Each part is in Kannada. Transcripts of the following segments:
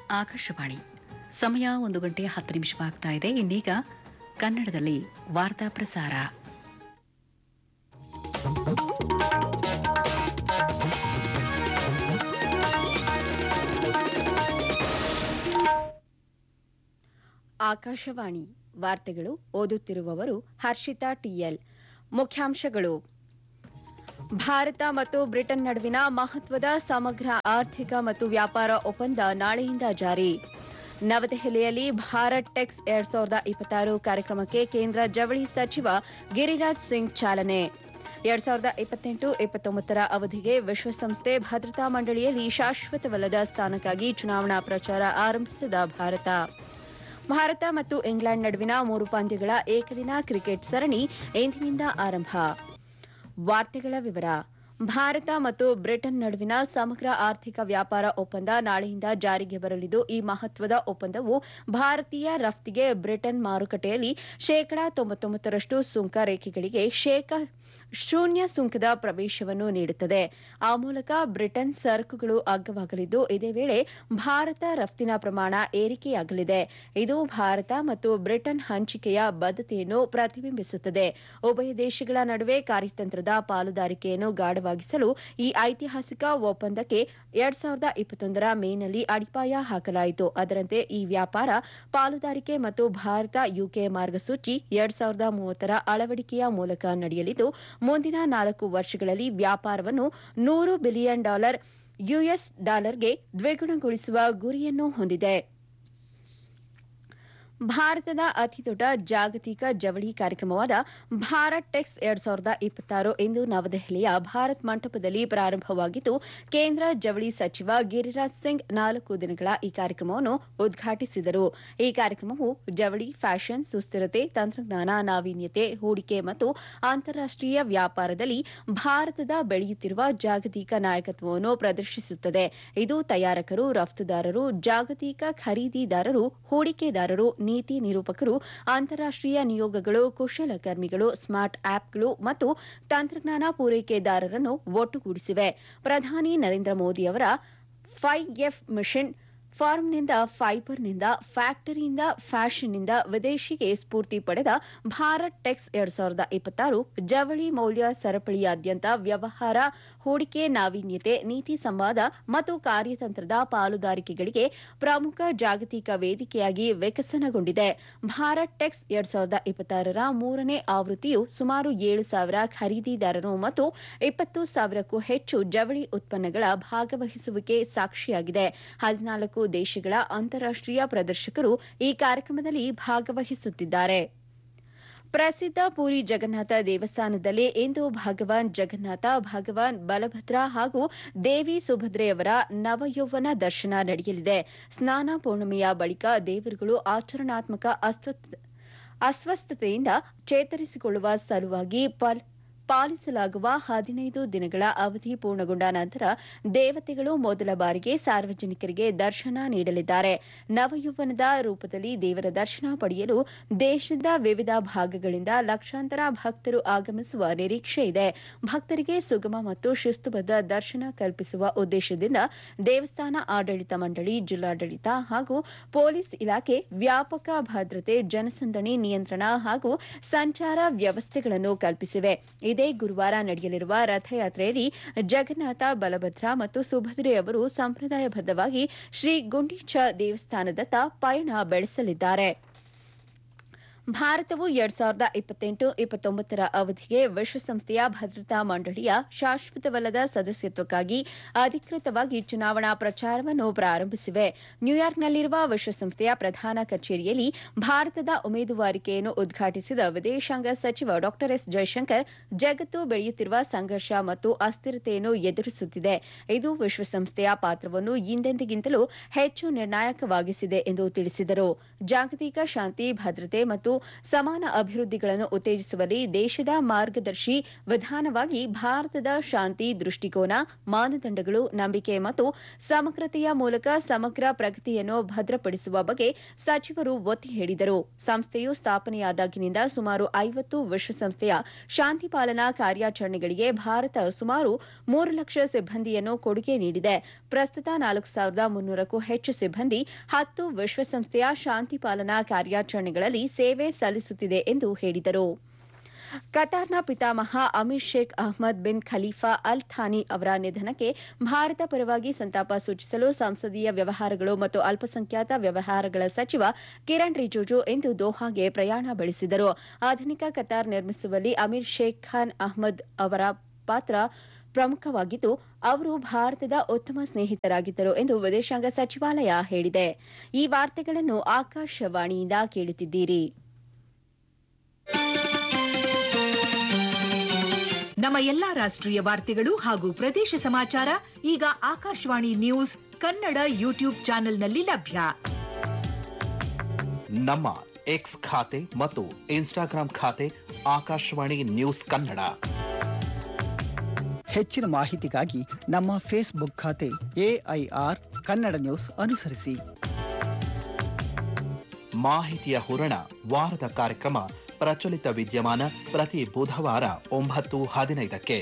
ಆಕಾಶವಾಣಿ ಸಮಯ 1:10 ಇದೆ. ಇನ್ನೀಗ ಕನ್ನಡದಲ್ಲಿ ವಾರ್ತಾ ಪ್ರಸಾರ. ಆಕಾಶವಾಣಿ ವಾರ್ತೆಗಳು ಓದುತ್ತಿರುವವರು ಹರ್ಷಿತಾ ಟಿಎಲ್. ಮುಖ್ಯಾಂಶಗಳು: ಭಾರತ ಮತ್ತು ಬ್ರಿಟನ್ ನಡುವಿನ ಮಹತ್ವದ ಸಮಗ್ರ ಆರ್ಥಿಕ ಮತ್ತು ವ್ಯಾಪಾರ ಒಪ್ಪಂದ ನಾಳೆಯಿಂದ ಜಾರಿ. ನವದೆಹಲಿಯಲ್ಲಿ ಭಾರತ್ ಟೆಕ್ಸ್ 2026 ಕಾರ್ಯಕ್ರಮಕ್ಕೆ ಕೇಂದ್ರ ಜವಳಿ ಸಚಿವ ಗಿರಿರಾಜ್ ಸಿಂಗ್ ಚಾಲನೆ. 2028-29 ಅವಧಿಗೆ ವಿಶ್ವಸಂಸ್ಥೆ ಭದ್ರತಾ ಮಂಡಳಿಯಲ್ಲಿ ಶಾಶ್ವತವಲ್ಲದ ಸ್ಥಾನಕ್ಕಾಗಿ ಚುನಾವಣಾ ಪ್ರಚಾರ ಆರಂಭಿಸಿದ ಭಾರತ ಮತ್ತು ಇಂಗ್ಲೆಂಡ್ ನಡುವಿನ 3 ಪಂದ್ಯಗಳ ಏಕದಿನ ಕ್ರಿಕೆಟ್ ಸರಣಿ ಇಂದಿನಿಂದ ಆರಂಭ. ವಾರ್ತೆಗಳ ವಿವರ. ಭಾರತ ಮತ್ತು ಬ್ರಿಟನ್ ನಡುವಿನ ಸಮಗ್ರ ಆರ್ಥಿಕ ವ್ಯಾಪಾರ ಒಪ್ಪಂದ ನಾಳೆಯಿಂದ ಜಾರಿಗೆ ಬರಲಿದ್ದು, ಈ ಮಹತ್ವದ ಒಪ್ಪಂದವು ಭಾರತೀಯ ರಫ್ತಿಗೆ ಬ್ರಿಟನ್ ಮಾರುಕಟ್ಟೆಯಲ್ಲಿ ಶೇಕಡಾ 99% ಸುಂಕ ರೇಖೆಗಳಿಗೆ ಶೂನ್ಯ ಸುಂಕದ ಪ್ರವೇಶವನ್ನು ನೀಡುತ್ತದೆ. ಆ ಮೂಲಕ ಬ್ರಿಟನ್ ಸರಕುಗಳು ಅಗ್ಗವಾಗಲಿದ್ದು, ಇದೇ ವೇಳೆ ಭಾರತ ರಫ್ತಿನ ಪ್ರಮಾಣ ಏರಿಕೆಯಾಗಲಿದೆ. ಇದು ಭಾರತ ಮತ್ತು ಬ್ರಿಟನ್ ಹಂಚಿಕೆಯ ಬದ್ಧತೆಯನ್ನು ಪ್ರತಿಬಿಂಬಿಸುತ್ತದೆ. ಉಭಯ ದೇಶಗಳ ನಡುವೆ ಕಾರ್ಯತಂತ್ರದ ಪಾಲುದಾರಿಕೆಯನ್ನು ಗಾಢವಾಗಿಸಲು ಈ ಐತಿಹಾಸಿಕ ಒಪ್ಪಂದಕ್ಕೆ 2021 ಮೇನಲ್ಲಿ ಅಡಿಪಾಯ ಹಾಕಲಾಯಿತು. ಅದರಂತೆ ಈ ವ್ಯಾಪಾರ ಪಾಲುದಾರಿಕೆ ಮತ್ತು ಭಾರತ-ಯುಕೆ ಮಾರ್ಗಸೂಚಿ 2030 ಅಳವಡಿಕೆಯ ಮೂಲಕ ನಡೆಯಲಿದ್ದು, ಮುಂದಿನ 4 ವರ್ಷಗಳಲ್ಲಿ ವ್ಯಾಪಾರವನ್ನು $100 ಬಿಲಿಯನ್ ಯುಎಸ್ ಡಾಲರ್ಗೆ ದ್ವಿಗುಣಗೊಳಿಸುವ ಗುರಿಯನ್ನು ಹೊಂದಿದೆ. ಭಾರತದ ಅತಿದೊಡ್ಡ ಜಾಗತಿಕ ಜವಳಿ ಕಾರ್ಯಕ್ರಮವಾದ ಭಾರತ್ ಟೆಕ್ಸ್ 2026 ಇಂದು ನವದೆಹಲಿಯ ಭಾರತ್ ಮಂಟಪದಲ್ಲಿ ಪ್ರಾರಂಭವಾಗಿದ್ದು, ಕೇಂದ್ರ ಜವಳಿ ಸಚಿವ ಗಿರಿರಾಜ್ ಸಿಂಗ್ 4 ದಿನಗಳ ಈ ಕಾರ್ಯಕ್ರಮವನ್ನು ಉದ್ಘಾಟಿಸಿದರು. ಈ ಕಾರ್ಯಕ್ರಮವು ಜವಳಿ, ಫ್ಯಾಷನ್, ಸುಸ್ಥಿರತೆ, ತಂತ್ರಜ್ಞಾನ, ನಾವೀನ್ಯತೆ, ಹೂಡಿಕೆ ಮತ್ತು ಅಂತಾರಾಷ್ಟೀಯ ವ್ಯಾಪಾರದಲ್ಲಿ ಭಾರತದ ಬೆಳೆಯುತ್ತಿರುವ ಜಾಗತಿಕ ನಾಯಕತ್ವವನ್ನು ಪ್ರದರ್ಶಿಸುತ್ತದೆ. ಇದು ತಯಾರಕರು, ರಫ್ತುದಾರರು, ಜಾಗತಿಕ ಖರೀದಿದಾರರು, ಹೂಡಿಕೆದಾರರು, ನೀತಿ ನಿರೂಪಕರು, ಅಂತಾರಾಷ್ಟೀಯ ನಿಯೋಗಗಳು, ಕುಶಲಕರ್ಮಿಗಳು, ಸ್ಟಾರ್ಟ್ ಆಪ್ಗಳು ಮತ್ತು ತಂತ್ರಜ್ಞಾನ ಪೂರೈಕೆದಾರರನ್ನು ಒಟ್ಟುಗೂಡಿಸಿವೆ. ಪ್ರಧಾನಿ ನರೇಂದ್ರ ಮೋದಿಯವರ 5F ಮಿಷನ್ ಫಾರ್ಮ್ನಿಂದ ಫೈಬರ್ನಿಂದ ಫ್ಯಾಕ್ಟರಿಯಿಂದ ಫ್ಯಾಷನ್ನಿಂದ ವಿದೇಶಿಗೆ ಸ್ಫೂರ್ತಿ ಪಡೆದ ಭಾರತ್ ಟೆಕ್ಸ್ 2026 ಜವಳಿ ಮೌಲ್ಯ ಸರಪಳಿಯಾದ್ಯಂತ ವ್ಯವಹಾರ, ಹೂಡಿಕೆ, ನಾವೀನ್ಯತೆ, ನೀತಿ ಸಂವಾದ ಮತ್ತು ಕಾರ್ಯತಂತ್ರದ ಪಾಲುದಾರಿಕೆಗಳಿಗೆ ಪ್ರಮುಖ ಜಾಗತಿಕ ವೇದಿಕೆಯಾಗಿ ವಿಕಸನಗೊಂಡಿದೆ. ಭಾರತ್ ಟೆಕ್ಸ್ 2026ರ 3ನೇ ಆವೃತ್ತಿಯು ಸುಮಾರು 7,000 ಖರೀದಿದಾರರು ಮತ್ತು 20,000ಕ್ಕೂ ಹೆಚ್ಚು ಜವಳಿ ಉತ್ಪನ್ನಗಳ ಭಾಗವಹಿಸುವಿಕೆ ಸಾಕ್ಷಿಯಾಗಿದೆ. 14 ದೇಶಗಳ ಅಂತಾರಾಷ್ಟೀಯ ಪ್ರದರ್ಶಕರು ಈ ಕಾರ್ಯಕ್ರಮದಲ್ಲಿ ಭಾಗವಹಿಸುತ್ತಿದ್ದಾರೆ. ಪ್ರಸಿದ್ಧ ಪುರಿ ಜಗನ್ನಾಥ ದೇವಸ್ಥಾನದಲ್ಲಿ ಇಂದು ಭಗವಾನ್ ಜಗನ್ನಾಥ, ಭಗವಾನ್ ಬಲಭದ್ರ ಹಾಗೂ ದೇವಿ ಸುಭದ್ರೆಯವರ ನವಯೌವನ ದರ್ಶನ ನಡೆಯಲಿದೆ. ಸ್ನಾನ ಪೂರ್ಣಿಮೆಯ ಬಳಿಕ ದೇವರುಗಳು ಆಚರಣಾತ್ಮಕ ಅಸ್ವಸ್ಥತೆಯಿಂದ ಚೇತರಿಸಿಕೊಳ್ಳುವ ಸಲುವಾಗಿ ಪಾಲಿಸಲಾಗುವ 15 ದಿನಗಳ ಅವಧಿ ಪೂರ್ಣಗೊಂಡ ನಂತರ ದೇವತೆಗಳು ಮೊದಲ ಬಾರಿಗೆ ಸಾರ್ವಜನಿಕರಿಗೆ ದರ್ಶನ ನೀಡಲಿದ್ದಾರೆ. ನವಯೌವನದ ರೂಪದಲ್ಲಿ ದೇವರ ದರ್ಶನ ಪಡೆಯಲು ದೇಶದ ವಿವಿಧ ಭಾಗಗಳಿಂದ ಲಕ್ಷಾಂತರ ಭಕ್ತರು ಆಗಮಿಸುವ ನಿರೀಕ್ಷೆ ಇದೆ. ಭಕ್ತರಿಗೆ ಸುಗಮ ಮತ್ತು ಶಿಸ್ತುಬದ್ಧ ದರ್ಶನ ಕಲ್ಪಿಸುವ ಉದ್ದೇಶದಿಂದ ದೇವಸ್ಥಾನ ಆಡಳಿತ ಮಂಡಳಿ, ಜಿಲ್ಲಾಡಳಿತ ಹಾಗೂ ಪೊಲೀಸ್ ಇಲಾಖೆ ವ್ಯಾಪಕ ಭದ್ರತೆ, ಜನಸಂದಣಿ ನಿಯಂತ್ರಣ ಹಾಗೂ ಸಂಚಾರ ವ್ಯವಸ್ಥೆಗಳನ್ನು ಕಲ್ಪಿಸಿವೆ. ಇದೇ ಗುರುವಾರ ನಡೆಯಲಿರುವ ರಥಯಾತ್ರೆಯಲ್ಲಿ ಜಗನ್ನಾಥ, ಬಲಭದ್ರ ಮತ್ತು ಸುಭದ್ರೆಯವರು ಸಂಪ್ರದಾಯಬದ್ಧವಾಗಿ ಶ್ರೀ ಗುಂಡೀಚಾ ದೇವಸ್ಥಾನದತ್ತ ಪಯಣ ಬೆಳೆಸಲಿದ್ದಾರೆ. ಭಾರತವು 2028-29 ಅವಧಿಗೆ ವಿಶ್ವಸಂಸ್ಥೆಯ ಭದ್ರತಾ ಮಂಡಳಿಯ ಶಾಶ್ವತವಲ್ಲದ ಸದಸ್ಯತ್ವಕ್ಕಾಗಿ ಅಧಿಕೃತವಾಗಿ ಚುನಾವಣಾ ಪ್ರಚಾರವನ್ನು ಪ್ರಾರಂಭಿಸಿವೆ. ನ್ಯೂಯಾರ್ಕ್ನಲ್ಲಿರುವ ವಿಶ್ವಸಂಸ್ಥೆಯ ಪ್ರಧಾನ ಕಚೇರಿಯಲ್ಲಿ ಭಾರತದ ಉಮೇದುವಾರಿಕೆಯನ್ನು ಉದ್ಘಾಟಿಸಿದ ವಿದೇಶಾಂಗ ಸಚಿವ ಡಾ ಎಸ್ ಜೈಶಂಕರ್, ಜಗತ್ತು ಬೆಳೆಯುತ್ತಿರುವ ಸಂಘರ್ಷ ಮತ್ತು ಅಸ್ಥಿರತೆಯನ್ನು ಎದುರಿಸುತ್ತಿದೆ. ಇದು ವಿಶ್ವಸಂಸ್ಥೆಯ ಪಾತ್ರವನ್ನು ಹಿಂದೆಂದಿಗಿಂತಲೂ ಹೆಚ್ಚು ನಿರ್ಣಾಯಕವಾಗಿಸಿದೆ ಎಂದು ತಿಳಿಸಿದರು. ಜಾಗತಿಕ ಶಾಂತಿ, ಭದ್ರತೆ ಮತ್ತು ಸಮಾನ ಅಭಿವೃದ್ಧಿಗಳನ್ನು ಉತ್ತೇಜಿಸುವಲ್ಲಿ ದೇಶದ ಮಾರ್ಗದರ್ಶಿ ವಿಧಾನವಾಗಿ ಭಾರತದ ಶಾಂತಿ ದೃಷ್ಟಿಕೋನ, ಮಾನದಂಡಗಳು, ನಂಬಿಕೆ ಮತ್ತು ಸಮಗ್ರತೆಯ ಮೂಲಕ ಸಮಗ್ರ ಪ್ರಗತಿಯನ್ನು ಭದ್ರಪಡಿಸುವ ಬಗ್ಗೆ ಸಚಿವರು ಒತ್ತಿ ಹೇಳಿದರು. ಸಂಸ್ಥೆಯು ಸ್ಥಾಪನೆಯಾದಾಗಿನಿಂದ ಸುಮಾರು 50 ವಿಶ್ವಸಂಸ್ಥೆಯ ಶಾಂತಿ ಪಾಲನಾ ಕಾರ್ಯಾಚರಣೆಗಳಿಗೆ ಭಾರತ ಸುಮಾರು 3 ಲಕ್ಷ ಸಿಬ್ಬಂದಿಯನ್ನು ಕೊಡುಗೆ ನೀಡಿದೆ. ಪ್ರಸ್ತುತ 4,300ಕ್ಕೂ ಹೆಚ್ಚು ಸಿಬ್ಬಂದಿ 10 ವಿಶ್ವಸಂಸ್ಥೆಯ ಶಾಂತಿ ಪಾಲನಾ ಕಾರ್ಯಾಚರಣೆಗಳಲ್ಲಿ ಸೇವೆ ಸಲ್ಲಿಸುತ್ತಿದೆ ಎಂದು ಹೇಳಿದರು. ಕತಾರ್ನ ಪಿತಾಮಹ Amir Sheikh Ahmed bin Khalifa Al Thani ಅವರ ನಿಧನಕ್ಕೆ ಭಾರತ ಪರವಾಗಿ ಸಂತಾಪ ಸೂಚಿಸಲು ಸಂಸದೀಯ ವ್ಯವಹಾರಗಳು ಮತ್ತು ಅಲ್ಪಸಂಖ್ಯಾತ ವ್ಯವಹಾರಗಳ ಸಚಿವ ಕಿರಣ್ ರಿಜಿಜು ಇಂದು ದೋಹಾಗೆ ಪ್ರಯಾಣ ಬೆಳೆಸಿದರು. ಆಧುನಿಕ ಕತಾರ್ ನಿರ್ಮಿಸುವಲ್ಲಿ ಅಮೀರ್ ಶೇಖ್ ಖಾನ್ ಅಹ್ಮದ್ ಅವರ ಪಾತ್ರ ಪ್ರಮುಖವಾಗಿದ್ದು, ಅವರು ಭಾರತದ ಉತ್ತಮ ಸ್ನೇಹಿತರಾಗಿದ್ದರು ಎಂದು ವಿದೇಶಾಂಗ ಸಚಿವಾಲಯ ಹೇಳಿದೆ. ಈ ವಾರ್ತೆಗಳನ್ನು ಆಕಾಶವಾಣಿಯಿಂದ ಕೇಳುತ್ತಿದ್ದೀರಿ. ನಮ್ಮ ಎಲ್ಲಾ ರಾಷ್ಟ್ರೀಯ ವಾರ್ತೆಗಳು ಹಾಗೂ ಪ್ರದೇಶ ಸಮಾಚಾರ ಈಗ ಆಕಾಶವಾಣಿ ನ್ಯೂಸ್ ಕನ್ನಡ ಯೂಟ್ಯೂಬ್ ಚಾನೆಲ್ನಲ್ಲಿ ಲಭ್ಯ. ನಮ್ಮ ಎಕ್ಸ್ ಖಾತೆ ಮತ್ತು ಇನ್ಸ್ಟಾಗ್ರಾಂ ಖಾತೆ ಆಕಾಶವಾಣಿ ನ್ಯೂಸ್ ಕನ್ನಡ. ಹೆಚ್ಚಿನ ಮಾಹಿತಿಗಾಗಿ ನಮ್ಮ ಫೇಸ್ಬುಕ್ ಖಾತೆ ಎಐಆರ್ ಕನ್ನಡ ನ್ಯೂಸ್ ಅನುಸರಿಸಿ. ಮಾಹಿತಿಯ ಹೂರಣ ವಾರದ ಕಾರ್ಯಕ್ರಮ ಪ್ರಚಲಿತ ವಿದ್ಯಮಾನ ಪ್ರತಿ ಬುಧವಾರ 9:15ಕ್ಕೆ.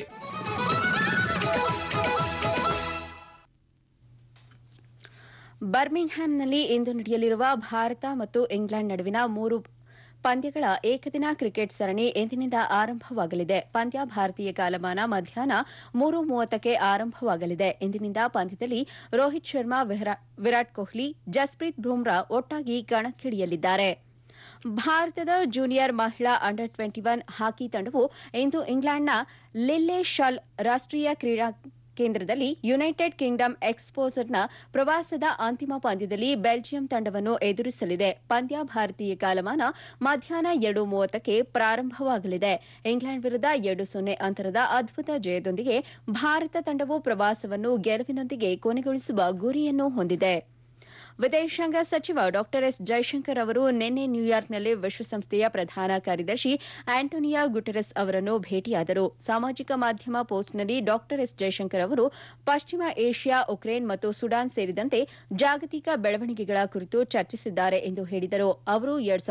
ಬರ್ಮಿಂಗ್ಹ್ಯಾಮ್ನಲ್ಲಿ ಇಂದು ನಡೆಯಲಿರುವ ಭಾರತ ಮತ್ತು ಇಂಗ್ಲೆಂಡ್ ನಡುವಿನ 3 ಪಂದ್ಯಗಳ ಏಕದಿನ ಕ್ರಿಕೆಟ್ ಸರಣಿ ಇಂದಿನಿಂದ ಆರಂಭವಾಗಲಿದೆ. ಪಂದ್ಯ ಭಾರತೀಯ ಕಾಲಮಾನ ಮಧ್ಯಾಹ್ನ 3:30ಕ್ಕೆ ಆರಂಭವಾಗಲಿದೆ. ಇಂದಿನಿಂದ ಪಂದ್ಯದಲ್ಲಿ ರೋಹಿತ್ ಶರ್ಮಾ, ವಿರಾಟ್ ಕೊಹ್ಲಿ, ಜಸ್ಪ್ರೀತ್ ಬುಮ್ರಾ ಒಟ್ಟಾಗಿ ಕಣಕ್ಕಿಳಿಯಲಿದ್ದಾರೆ. ಭಾರತದ ಜೂನಿಯರ್ ಮಹಿಳಾ ಅಂಡರ್ 21 ಹಾಕಿ ತಂಡವು ಇಂದು ಇಂಗ್ಲೆಂಡ್ನ ಲಿಲ್ಲೆಶಾಲ್ ರಾಷ್ಟ್ರೀಯ ಕ್ರೀಡಾ ಕೇಂದ್ರದಲ್ಲಿ ಯುನೈಟೆಡ್ ಕಿಂಗ್ಡಮ್ ಎಕ್ಸ್ಪೋಜರ್ನ ಪ್ರವಾಸದ ಅಂತಿಮ ಪಂದ್ಯದಲ್ಲಿ ಬೆಲ್ಜಿಯಂ ತಂಡವನ್ನು ಎದುರಿಸಲಿದೆ. ಪಂದ್ಯ ಭಾರತೀಯ ಕಾಲಮಾನ ಮಧ್ಯಾಹ್ನ 2:30ಕ್ಕೆ ಪ್ರಾರಂಭವಾಗಲಿದೆ. ಇಂಗ್ಲೆಂಡ್ ವಿರುದ್ಧ 2-0 ಅಂತರದ ಅದ್ಭುತ ಜಯದೊಂದಿಗೆ ಭಾರತ ತಂಡವು ಪ್ರವಾಸವನ್ನು ಗೆಲುವಿನೊಂದಿಗೆ ಕೊನೆಗೊಳಿಸುವ ಗುರಿಯನ್ನು ಹೊಂದಿದೆ. ವಿದೇಶಾಂಗ ಸಚಿವ ಡಾ ಎಸ್ ಜೈಶಂಕರ್ ಅವರು ನಿನ್ನೆ ನ್ಯೂಯಾರ್ಕ್ನಲ್ಲಿ ವಿಶ್ವಸಂಸ್ಥೆಯ ಪ್ರಧಾನ ಕಾರ್ಯದರ್ಶಿ ಆಂಟೋನಿಯೋ ಗುಟೆರಸ್ ಅವರನ್ನು ಭೇಟಿಯಾದರು. ಸಾಮಾಜಿಕ ಮಾಧ್ಯಮ ಪೋಸ್ಟ್ನಲ್ಲಿ ಡಾ ಎಸ್ ಜೈಶಂಕರ್ ಅವರು ಪಶ್ಚಿಮ ಏಷ್ಯಾ, ಉಕ್ರೇನ್ ಮತ್ತು ಸುಡಾನ್ ಸೇರಿದಂತೆ ಜಾಗತಿಕ ಬೆಳವಣಿಗೆಗಳ ಕುರಿತು ಚರ್ಚಿಸಿದ್ದಾರೆ ಎಂದು ಹೇಳಿದರು. ಅವರು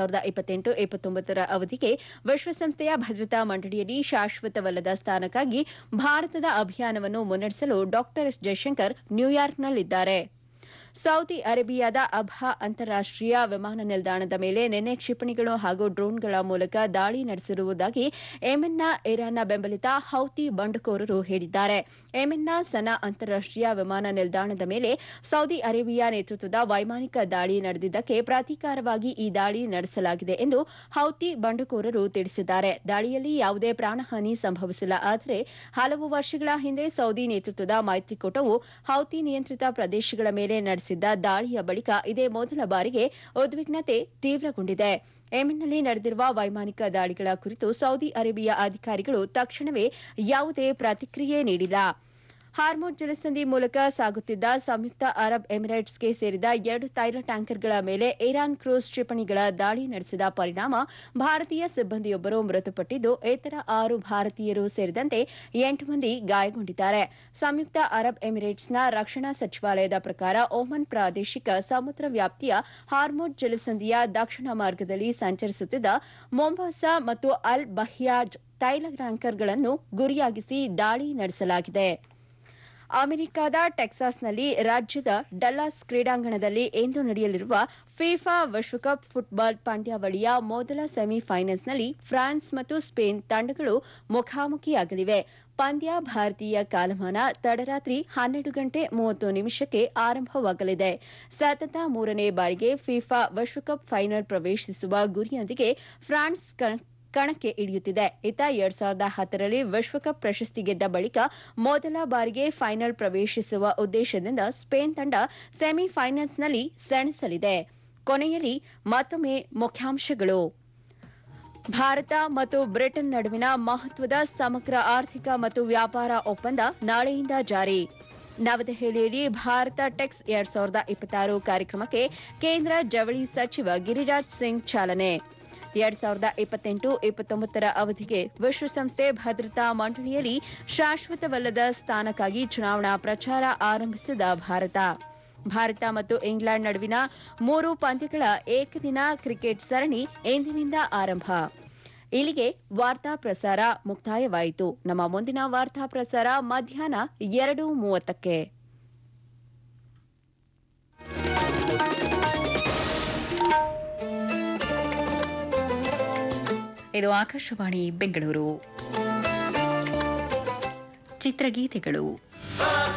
2028-29 ಅವಧಿಗೆ ವಿಶ್ವಸಂಸ್ಥೆಯ ಭದ್ರತಾ ಮಂಡಳಿಯಲ್ಲಿ ಶಾಶ್ವತವಲ್ಲದ ಸ್ಥಾನಕ್ಕಾಗಿ ಭಾರತದ ಅಭಿಯಾನವನ್ನು ಮುನ್ನಡೆಸಲು ಡಾ ಎಸ್ ಜೈಶಂಕರ್ ನ್ಯೂಯಾರ್ಕ್ನಲ್ಲಿದ್ದಾರೆ. ಸೌದಿ ಅರೇಬಿಯಾದ ಅಬ್ಹಾ ಅಂತಾರಾಷ್ಟೀಯ ವಿಮಾನ ನಿಲ್ದಾಣದ ಮೇಲೆ ನಿನ್ನೆ ಕ್ಷಿಪಣಿಗಳು ಹಾಗೂ ಡ್ರೋನ್ಗಳ ಮೂಲಕ ದಾಳಿ ನಡೆಸಿರುವುದಾಗಿ ಯೆಮೆನ್ನ ಇರಾನ್ನ ಬೆಂಬಲಿತ ಹೌತಿ ಬಂಡುಕೋರರು ಹೇಳಿದ್ದಾರೆ. ಯೆಮೆನ್ನ ಸನಾ ಅಂತಾರಾಷ್ಟೀಯ ವಿಮಾನ ನಿಲ್ದಾಣದ ಮೇಲೆ ಸೌದಿ ಅರೇಬಿಯಾ ನೇತೃತ್ವದ ವೈಮಾನಿಕ ದಾಳಿ ನಡೆದಿದ್ದಕ್ಕೆ ಪ್ರತೀಕಾರವಾಗಿ ಈ ದಾಳಿ ನಡೆಸಲಾಗಿದೆ ಎಂದು ಹೌತಿ ಬಂಡುಕೋರರು ತಿಳಿಸಿದ್ದಾರೆ. ದಾಳಿಯಲ್ಲಿ ಯಾವುದೇ ಪ್ರಾಣಹಾನಿ ಸಂಭವಿಸಿಲ್ಲ. ಆದರೆ ಹಲವು ವರ್ಷಗಳ ಹಿಂದೆ ಸೌದಿ ನೇತೃತ್ವದ ಮೈತ್ರಿಕೂಟವು ಹೌತಿ ನಿಯಂತ್ರಿತ ಪ್ರದೇಶಗಳ ಮೇಲೆ ನಡೆಸಿದ್ದ ದಾಳಿಯ ಬಳಿಕ ಇದೇ ಮೊದಲ ಬಾರಿಗೆ ಉದ್ವಿಗ್ನತೆ ತೀವ್ರಗೊಂಡಿದೆ. ಯೆಮೆನ್ನಲ್ಲಿ ನಡೆದಿರುವ ವೈಮಾನಿಕ ದಾಳಿಗಳ ಕುರಿತು ಸೌದಿ ಅರೇಬಿಯಾ ಅಧಿಕಾರಿಗಳು ತಕ್ಷಣವೇ ಯಾವುದೇ ಪ್ರತಿಕ್ರಿಯೆ ನೀಡಿಲ್ಲ. ಹಾರ್ಮುಜ್ ಜಲಸಂಧಿ ಮೂಲಕ ಸಾಗುತ್ತಿದ್ದ ಸಂಯುಕ್ತ ಅರಬ್ ಎಮಿರೇಟ್ಸ್ಗೆ ಸೇರಿದ 2 ತೈಲ ಟ್ಯಾಂಕರ್ಗಳ ಮೇಲೆ ಇರಾನ್ ಕ್ರೂಸ್ ಕ್ಷಿಪಣಿಗಳ ದಾಳಿ ನಡೆಸಿದ ಪರಿಣಾಮ ಭಾರತೀಯ ಸಿಬ್ಬಂದಿಯೊಬ್ಬರು ಮೃತಪಟ್ಟಿದ್ದು, ಇತರ 6 ಭಾರತೀಯರು ಸೇರಿದಂತೆ 8 ಮಂದಿ ಗಾಯಗೊಂಡಿದ್ದಾರೆ. ಸಂಯುಕ್ತ ಅರಬ್ ಎಮಿರೇಟ್ಸ್ನ ರಕ್ಷಣಾ ಸಚಿವಾಲಯದ ಪ್ರಕಾರ ಓಮನ್ ಪ್ರಾದೇಶಿಕ ಸಮುದ್ರ ವ್ಯಾಪ್ತಿಯ ಹಾರ್ಮುಜ್ ಜಲಸಂಧಿಯ ದಕ್ಷಿಣ ಮಾರ್ಗದಲ್ಲಿ ಸಂಚರಿಸುತ್ತಿದ್ದ ಮೊಂಬಾಸಾ ಮತ್ತು ಅಲ್ ಬಹಿಯಾಜ್ ತೈಲ ಟ್ಯಾಂಕರ್ಗಳನ್ನು ಗುರಿಯಾಗಿಸಿ ದಾಳಿ ನಡೆಸಲಾಗಿದೆ. ಅಮೆರಿಕದ ಟೆಕ್ಸಾಸ್ನಲ್ಲಿ ರಾಜ್ಯದ ಡಲ್ಲಾಸ್ ಕ್ರೀಡಾಂಗಣದಲ್ಲಿ ಇಂದು ನಡೆಯಲಿರುವ ಫಿಫಾ ವಿಶ್ವಕಪ್ ಫುಟ್ಬಾಲ್ ಪಂದ್ಯಾವಳಿಯ ಮೊದಲ ಸೆಮಿಫೈನಲ್ಸ್ನಲ್ಲಿ ಫ್ರಾನ್ಸ್ ಮತ್ತು ಸ್ಪೇನ್ ತಂಡಗಳು ಮುಖಾಮುಖಿಯಾಗಲಿವೆ. ಪಂದ್ಯ ಭಾರತೀಯ ಕಾಲಮಾನ ತಡರಾತ್ರಿ 12:30ಕ್ಕೆ ಆರಂಭವಾಗಲಿದೆ. ಸತತ 3ನೇ ಬಾರಿಗೆ ಫಿಫಾ ವಿಶ್ವಕಪ್ ಫೈನಲ್ ಪ್ರವೇಶಿಸುವ ಗುರಿಯೊಂದಿಗೆ ಫ್ರಾನ್ಸ್ ಕಣಕ್ಕೆ ಇಳಿಯುತ್ತಿದೆ. ಇತ್ತ 2010ರಲ್ಲಿ ವಿಶ್ವಕಪ್ ಪ್ರಶಸ್ತಿ ಗೆದ್ದ ಬಳಿಕ ಮೊದಲ ಬಾರಿಗೆ ಫೈನಲ್ ಪ್ರವೇಶಿಸುವ ಉದ್ದೇಶದಿಂದ ಸ್ಪೇನ್ ತಂಡ ಸೆಮಿಫೈನಲ್ಸ್ನಲ್ಲಿ ಸೆಣಸಲಿದೆ. ಕೊನೆಯಲ್ಲಿ ಮತ್ತೊಮ್ಮೆ ಮುಖ್ಯಾಂಶಗಳು. ಭಾರತ ಮತ್ತು ಬ್ರಿಟನ್ ನಡುವಿನ ಮಹತ್ವದ ಸಮಗ್ರ ಆರ್ಥಿಕ ಮತ್ತು ವ್ಯಾಪಾರ ಒಪ್ಪಂದ ನಾಳೆಯಿಂದ ಜಾರಿ. ನವದೆಹಲಿಯಲ್ಲಿ ಭಾರತ ಟೆಕ್ಸ್ 2026 ಕಾರ್ಯಕ್ರಮಕ್ಕೆ ಕೇಂದ್ರ ಜವಳಿ ಸಚಿವ ಗಿರಿರಾಜ್ ಸಿಂಗ್ ಚಾಲನೆ. 2028-29 ಅವಧಿಗೆ ವಿಶ್ವಸಂಸ್ಥೆ ಭದ್ರತಾ ಮಂಡಳಿಯಲ್ಲಿ ಶಾಶ್ವತವಲ್ಲದ ಸ್ಥಾನಕ್ಕಾಗಿ ಚುನಾವಣಾ ಪ್ರಚಾರ ಆರಂಭಿಸಿದ ಭಾರತ ಮತ್ತು ಇಂಗ್ಲೆಂಡ್ ನಡುವಿನ 3 ಪಂದ್ಯಗಳ ಏಕದಿನ ಕ್ರಿಕೆಟ್ ಸರಣಿ ಇಂದಿನಿಂದ ಆರಂಭ. ಇಲ್ಲಿಗೆ ವಾರ್ತಾ ಪ್ರಸಾರ ಮುಕ್ತಾಯವಾಯಿತು. ನಮ್ಮ ಮುಂದಿನ ವಾರ್ತಾ ಪ್ರಸಾರ ಮಧ್ಯಾಹ್ನ 2:30ಕ್ಕೆ. ಇದು ಆಕಾಶವಾಣಿ ಬೆಂಗಳೂರು. ಚಿತ್ರಗೀತೆಗಳು